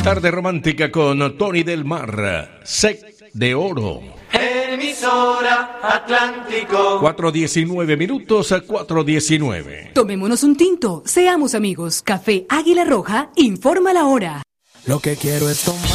Tarde romántica con Tony del Mar, Sec de Oro. Emisora Atlántico. 4:19 minutos a 4:19. Tomémonos un tinto, seamos amigos. Café Águila Roja informa la hora. Lo que quiero es tomar.